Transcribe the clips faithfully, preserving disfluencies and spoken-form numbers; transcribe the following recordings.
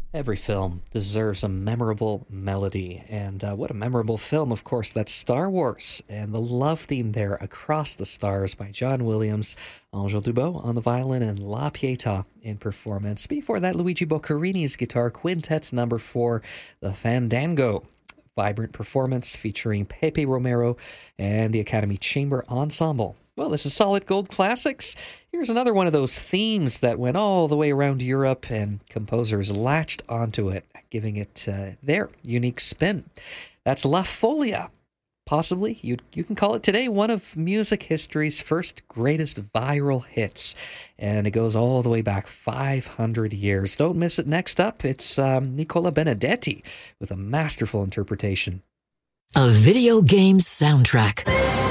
Every film deserves a memorable melody, and uh, what a memorable film, of course, that's Star Wars, and the love theme there, Across the Stars by John Williams, Angel Dubois on the violin, and La Pietà in performance. Before that, Luigi Boccarini's guitar quintet number four, The Fandango. Vibrant performance featuring Pepe Romero and the Academy Chamber Ensemble. Well, this is Solid Gold Classics. Here's another one of those themes that went all the way around Europe, and composers latched onto it, giving it uh, their unique spin. That's La Folia. Possibly, you you can call it today one of music history's first greatest viral hits. And it goes all the way back five hundred years. Don't miss it. Next up, it's um, Nicola Benedetti with a masterful interpretation. A video game soundtrack.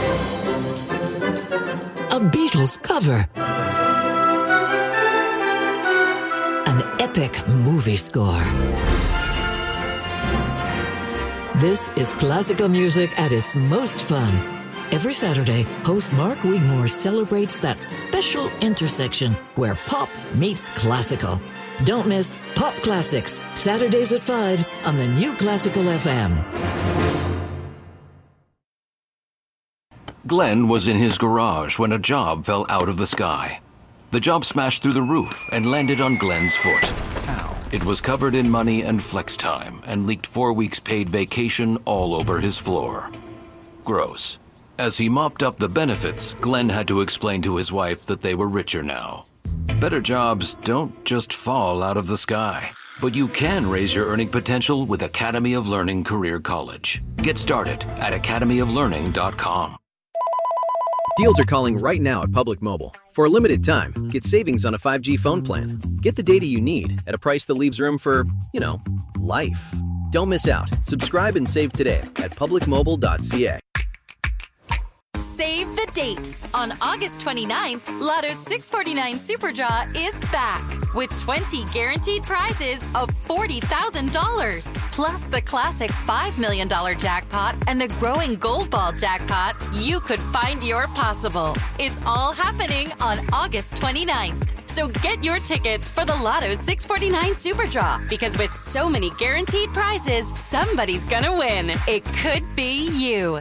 A Beatles cover. An epic movie score. This is classical music at its most fun. Every Saturday, host Mark Wigmore celebrates that special intersection where pop meets classical. Don't miss Pop Classics, Saturdays at five on the New Classical F M. Glenn was in his garage when a job fell out of the sky. The job smashed through the roof and landed on Glenn's foot. Ow. It was covered in money and flex time and leaked four weeks paid vacation all over his floor. Gross. As he mopped up the benefits, Glenn had to explain to his wife that they were richer now. Better jobs don't just fall out of the sky. But you can raise your earning potential with Academy of Learning Career College. Get started at academy of learning dot com. Deals are calling right now at Public Mobile. For a limited time, get savings on a five G phone plan. Get the data you need at a price that leaves room for, you know, life. Don't miss out. Subscribe and save today at public mobile dot c a. Save the date. On August twenty-ninth, Lotto's six forty-nine Super Draw is back with twenty guaranteed prizes of forty thousand dollars. Plus the classic five million dollars jackpot and the growing Gold Ball jackpot. You could find your possible. It's all happening on August twenty-ninth. So get your tickets for the Lotto's six forty-nine Super Draw, because with so many guaranteed prizes, somebody's gonna win. It could be you.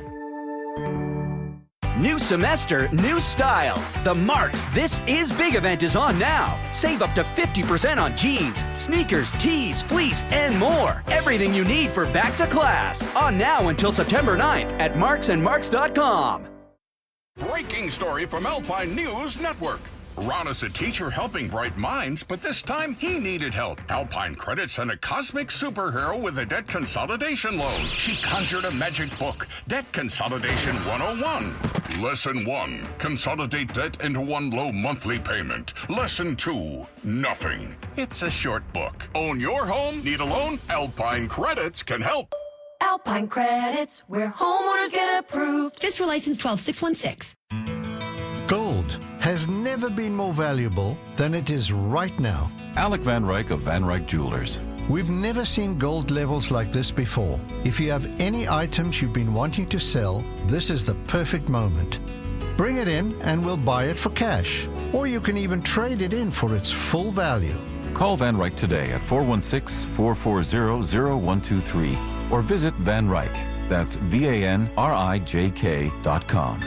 New semester, new style. The Marks This Is Big event is on now. Save up to fifty percent on jeans, sneakers, tees, fleece, and more. Everything you need for back to class. On now until September ninth at marks and marks dot com. Breaking story from Alpine News Network. Ron is a teacher helping bright minds, but this time he needed help. Alpine Credit sent a cosmic superhero with a debt consolidation loan. She conjured a magic book, Debt Consolidation one oh one. Lesson one, consolidate debt into one low monthly payment. Lesson two, nothing. It's a short book. Own your home? Need a loan? Alpine Credits can help. Alpine Credits, where homeowners get approved. Fiscal license twelve six one six. Gold has never been more valuable than it is right now. Alec Van Ryk of Van Ryk Jewelers. We've never seen gold levels like this before. If you have any items you've been wanting to sell, this is the perfect moment. Bring it in and we'll buy it for cash. Or you can even trade it in for its full value. Call Van Ryk today at four one six, four four zero, zero one two three or visit Van Ryk. That's V A N R I J K dot com.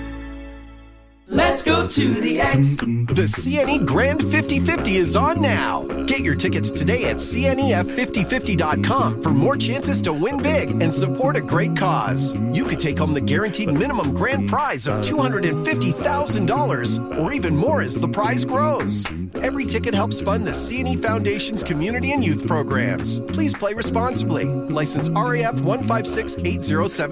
Let's go to the X. The C N E Grand fifty fifty is on now. Get your tickets today at C N E F fifty fifty dot com for more chances to win big and support a great cause. You could take home the guaranteed minimum grand prize of two hundred fifty thousand dollars or even more as the prize grows. Every ticket helps fund the C N E Foundation's community and youth programs. Please play responsibly. License R A F one five six eight zero seven.